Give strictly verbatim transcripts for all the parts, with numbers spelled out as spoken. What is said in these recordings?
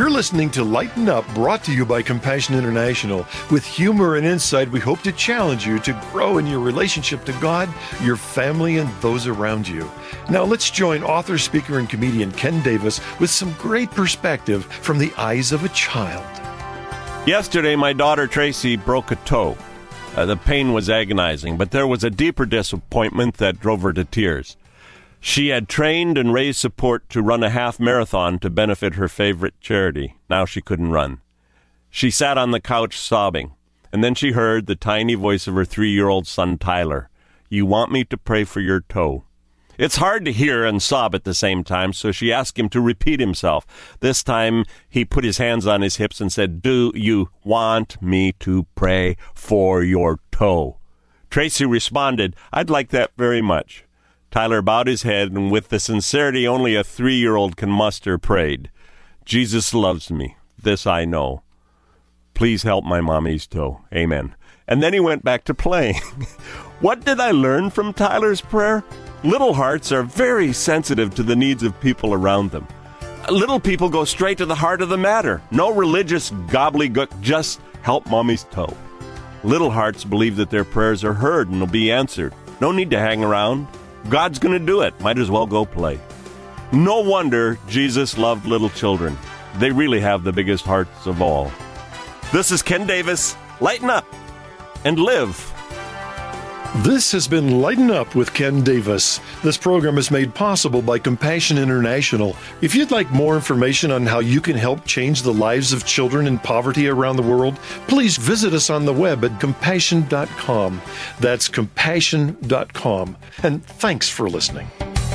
You're listening to Lighten Up, brought to you by Compassion International. With humor and insight, we hope to challenge you to grow in your relationship to God, your family, and those around you. Now let's join author, speaker, and comedian Ken Davis with some great perspective from the eyes of a child. Yesterday, my daughter Tracy broke a toe. Uh, the pain was agonizing, but there was a deeper disappointment that drove her to tears. She had trained and raised support to run a half marathon to benefit her favorite charity. Now she couldn't run. She sat on the couch sobbing, and then she heard the tiny voice of her three-year-old son, Tyler. "You want me to pray for your toe?" It's hard to hear and sob at the same time, so she asked him to repeat himself. This time, he put his hands on his hips and said, "Do you want me to pray for your toe?" Tracy responded, "I'd like that very much." Tyler bowed his head and, with the sincerity only a three-year-old can muster, prayed, "Jesus loves me. This I know. Please help my mommy's toe. Amen." And then he went back to playing. What did I learn from Tyler's prayer? Little hearts are very sensitive to the needs of people around them. Little people go straight to the heart of the matter. No religious gobbledygook, just help mommy's toe. Little hearts believe that their prayers are heard and will be answered. No need to hang around. God's going to do it. Might as well go play. No wonder Jesus loved little children. They really have the biggest hearts of all. This is Ken Davis. Lighten up and live. This has been Lighten Up with Ken Davis. This program is made possible by Compassion International. If you'd like more information on how you can help change the lives of children in poverty around the world, please visit us on the web at compassion dot com. That's compassion dot com. And thanks for listening.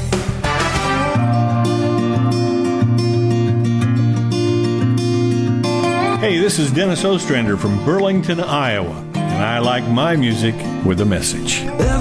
Hey, this is Dennis Ostrander from Burlington, Iowa, and I like my music with a message.